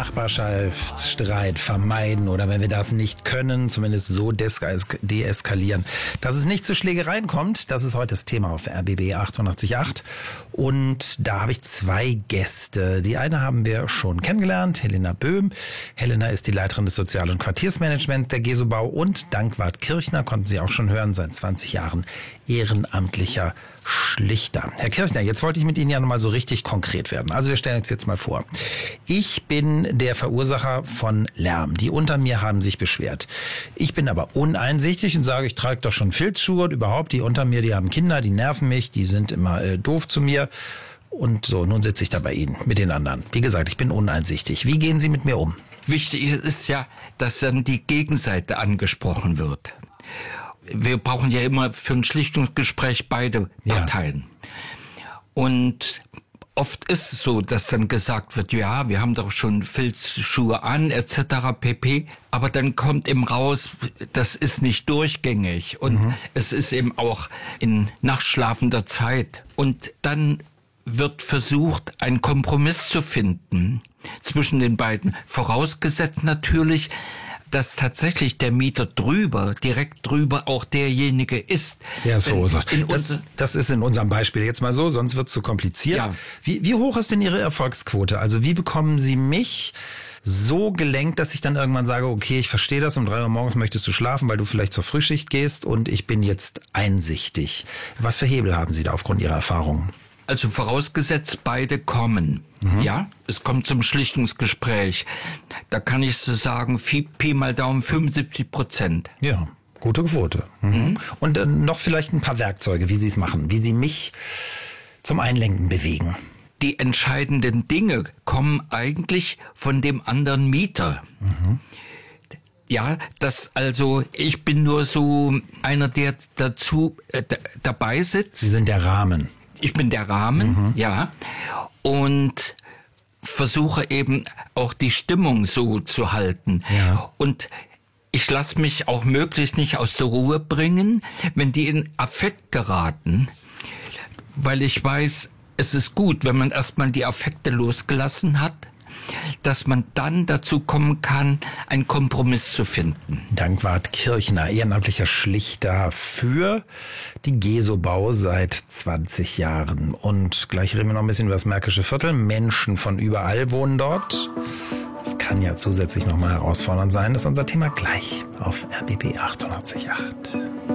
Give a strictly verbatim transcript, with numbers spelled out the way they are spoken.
Nachbarschaftsstreit vermeiden oder wenn wir das nicht können, zumindest so deeskalieren, dass es nicht zu Schlägereien kommt. Das ist heute das Thema auf R B B achtundachtzig Komma acht. Und da habe ich zwei Gäste. Die eine haben wir schon kennengelernt, Helena Böhm. Helena ist die Leiterin des Sozial- und Quartiersmanagements der Gesobau und Dankwart Kirchner, konnten Sie auch schon hören, seit zwanzig Jahren ehrenamtlicher Schlichter. Herr Kirchner, jetzt wollte ich mit Ihnen ja nochmal so richtig konkret werden. Also wir stellen uns jetzt mal vor. Ich bin der Verursacher von Lärm. Die unter mir haben sich beschwert. Ich bin aber uneinsichtig und sage, ich trage doch schon Filzschuhe und überhaupt, die unter mir, die haben Kinder, die nerven mich, die sind immer äh, doof zu mir. Und so, nun sitze ich da bei Ihnen mit den anderen. Wie gesagt, ich bin uneinsichtig. Wie gehen Sie mit mir um? Wichtig ist ja, dass dann die Gegenseite angesprochen wird. Wir brauchen ja immer für ein Schlichtungsgespräch beide Parteien. Ja. Und oft ist es so, dass dann gesagt wird, ja, wir haben doch schon Filzschuhe an, et cetera pp. Aber dann kommt eben raus, das ist nicht durchgängig. Und mhm. es ist eben auch in nachtschlafender Zeit. Und dann wird versucht, einen Kompromiss zu finden zwischen den beiden. Vorausgesetzt natürlich, dass tatsächlich der Mieter drüber, direkt drüber auch derjenige ist. Der es verursacht. Das, das ist in unserem Beispiel jetzt mal so, sonst wird es zu kompliziert. Ja. Wie, wie hoch ist denn Ihre Erfolgsquote? Also wie bekommen Sie mich so gelenkt, dass ich dann irgendwann sage, okay, ich verstehe das, um drei Uhr morgens möchtest du schlafen, weil du vielleicht zur Frühschicht gehst und ich bin jetzt einsichtig. Was für Hebel haben Sie da aufgrund Ihrer Erfahrungen? Also vorausgesetzt, beide kommen. Mhm. Ja, es kommt zum Schlichtungsgespräch. Da kann ich so sagen, Pi mal Daumen fünfundsiebzig Prozent. Ja, gute Quote. Mhm. Mhm. Und äh, noch vielleicht ein paar Werkzeuge, wie Sie es machen, wie Sie mich zum Einlenken bewegen. Die entscheidenden Dinge kommen eigentlich von dem anderen Mieter. Mhm. Ja, das also, ich bin nur so einer, der dazu äh, d- dabei sitzt. Sie sind der Rahmen. Ich bin der Rahmen, mhm. ja, und versuche eben auch die Stimmung so zu halten. Ja. Und ich lasse mich auch möglichst nicht aus der Ruhe bringen, wenn die in Affekt geraten, weil ich weiß, es ist gut, wenn man erstmal die Affekte losgelassen hat, dass man dann dazu kommen kann, einen Kompromiss zu finden. Dankwart Kirchner, ehrenamtlicher Schlichter für die Gesobau seit zwanzig Jahren. Und gleich reden wir noch ein bisschen über das Märkische Viertel. Menschen von überall wohnen dort. Das kann ja zusätzlich nochmal herausfordernd sein. Das ist unser Thema gleich auf R B B achtundachtzig Komma acht.